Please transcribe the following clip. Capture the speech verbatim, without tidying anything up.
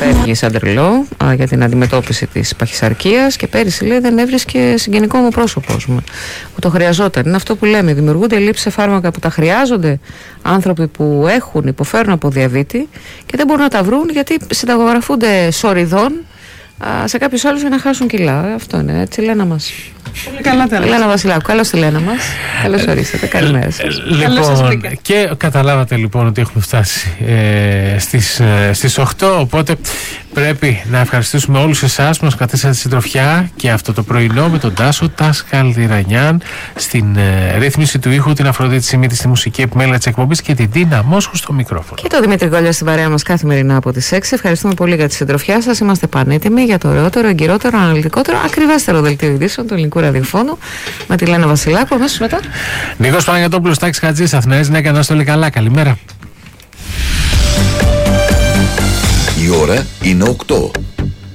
φεύγει σαν τρελό α, για την αντιμετώπιση της παχυσαρκίας και πέρυσι λέει δεν έβρισκε συγγενικό μου πρόσωπο που το χρειαζόταν. Είναι αυτό που λέμε, δημιουργούνται λήψεις σε φάρμακα που τα χρειάζονται άνθρωποι που έχουν, υποφέρουν από διαβήτη και δεν μπορούν να τα βρουν γιατί συνταγογραφούνται σοριδών σε κάποιους άλλους για να χάσουν κιλά. Αυτό είναι, έτσι Λένα μας. Πολύ καλά τα Λένα Βασιλάκου, καλώς τη Λένα μας. Καλώς ορίσατε, καλημέρα σας. Λοιπόν, και καταλάβατε λοιπόν ότι έχουμε φτάσει ε, στις, ε, στις οκτώ, οπότε πρέπει να ευχαριστήσουμε όλους εσάς που μας κρατήσατε συντροφιά και αυτό το πρωινό με τον Τάσο Τάσκαλ Διρανιάν στην ε, ρύθμιση του ήχου, την Αφροδίτη Σιμίτη στη μουσική επιμέλεια της εκπομπής και την Τίνα Μόσχου στο μικρόφωνο. Και το Δημήτρη Γκόλια στην παρέα μας καθημερινά από τις έξι. Ευχαριστούμε πολύ για τη συντροφιά σας. Είμαστε πανέτοιμοι για το ωραιότερο, εγκυρότερο, αναλυτικότερο, ακριβέστερο δελτίο ειδήσεων του ελληνικού ραδιοφώνου με τη Λένα Βασιλάκου. Αμέσως μετά. Νίκος Παναγιωτόπουλος, Τάκης Χατζής, Αθηναίες, ναι, κανένα στο λέει καλά. Καλημέρα. Η ώρα είναι οκτώ.